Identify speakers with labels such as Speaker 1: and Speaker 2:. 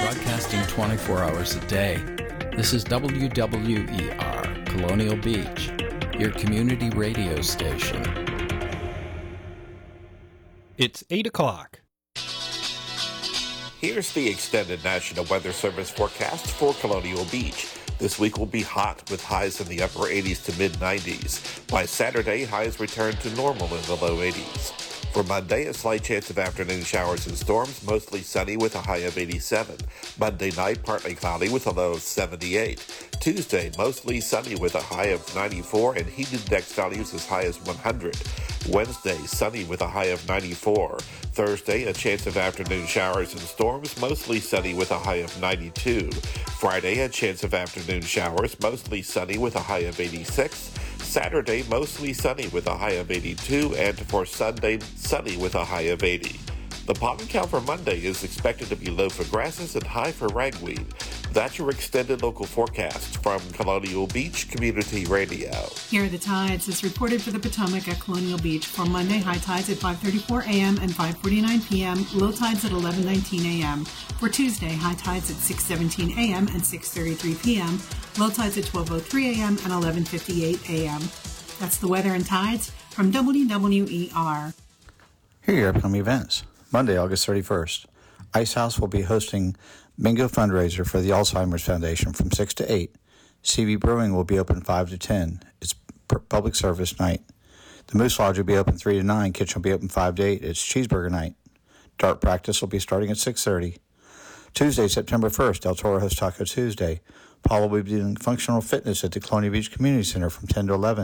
Speaker 1: broadcasting 24 hours a day. This is WWER, Colonial Beach, your community radio station.
Speaker 2: It's 8 o'clock.
Speaker 3: Here's the extended National Weather Service forecast for Colonial Beach. This week will be hot with highs in the upper 80s to mid-90s. By Saturday, highs return to normal in the low 80s. For Monday, a slight chance of afternoon showers and storms, mostly sunny with a high of 87. Monday night, partly cloudy with a low of 78. Tuesday, mostly sunny with a high of 94 and heat index values as high as 100. Wednesday, sunny with a high of 94. Thursday, a chance of afternoon showers and storms, mostly sunny with a high of 92. Friday, a chance of afternoon showers, mostly sunny with a high of 86. Saturday, mostly sunny with a high of 82, and for Sunday, sunny with a high of 80. The pollen count for Monday is expected to be low for grasses and high for ragweed. That's your extended local forecast from Colonial Beach Community Radio.
Speaker 4: Here are the tides as reported for the Potomac at Colonial Beach. For Monday, high tides at 5:34 a.m. and 5:49 p.m., low tides at 11:19 a.m. For Tuesday, high tides at 6:17 a.m. and 6:33 p.m., low tides at 12:03 a.m. and 11:58 a.m. That's the weather and tides from WWER.
Speaker 5: Here are your upcoming events. Monday, August 31st, Ice House will be hosting Bingo fundraiser for the Alzheimer's Foundation from 6 to 8. CB Brewing will be open 5 to 10. It's public service night. The Moose Lodge will be open 3 to 9. Kitchen will be open 5 to 8. It's cheeseburger night. Dart practice will be starting at 6:30. Tuesday, September 1st, Del Toro hosts Taco Tuesday. Paula will be doing functional fitness at the Colonial Beach Community Center from 10 to 11.